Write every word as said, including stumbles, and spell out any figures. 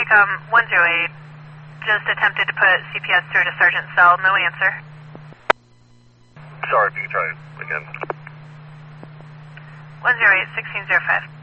TACOM one zero eight. Just attempted to put C P S through to Sergeant Cell. No answer. Sorry, if you can try it again. one zero eight, sixteen zero five.